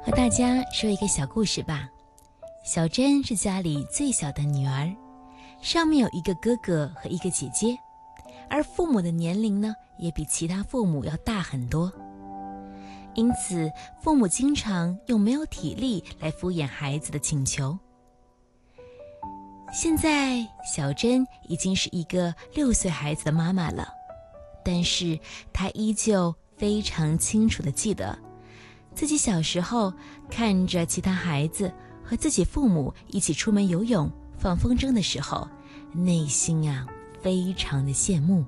和大家说一个小故事吧。小珍是家里最小的女儿，上面有一个哥哥和一个姐姐，而父母的年龄呢，也比其他父母要大很多。因此，父母经常用没有体力来敷衍孩子的请求。现在，小珍已经是一个6岁孩子的妈妈了，但是她依旧非常清楚地记得，自己小时候看着其他孩子和自己父母一起出门游泳、放风筝的时候，内心非常的羡慕。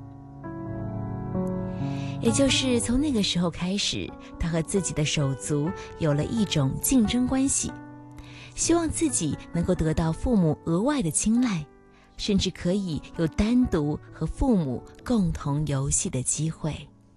也就是从那个时候开始，他和自己的手足有了一种竞争关系，希望自己能够得到父母额外的青睐，甚至可以有单独和父母共同游戏的机会。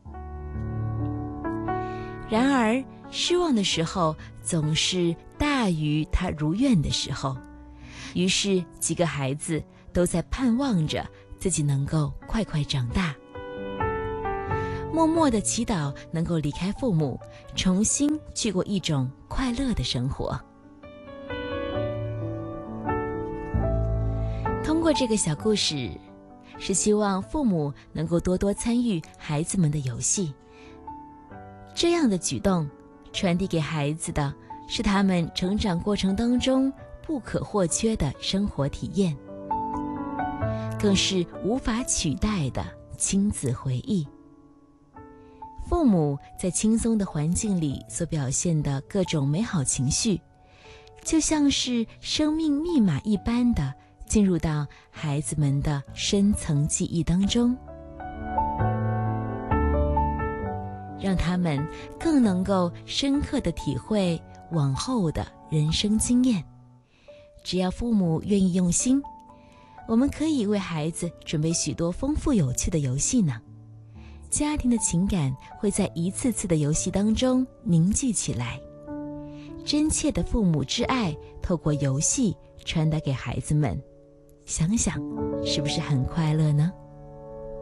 然而，失望的时候总是大于他如愿的时候，于是几个孩子都在盼望着自己能够快快长大，默默地祈祷能够离开父母，重新去过一种快乐的生活。通过这个小故事，是希望父母能够多多参与孩子们的游戏，这样的举动传递给孩子的是他们成长过程当中不可或缺的生活体验，更是无法取代的亲子回忆。父母在轻松的环境里所表现的各种美好情绪，就像是生命密码一般的进入到孩子们的深层记忆当中，让他们更能够深刻地体会往后的人生经验。只要父母愿意用心，我们可以为孩子准备许多丰富有趣的游戏呢。家庭的情感会在一次次的游戏当中凝聚起来，真切的父母之爱透过游戏传达给孩子们，想想是不是很快乐呢？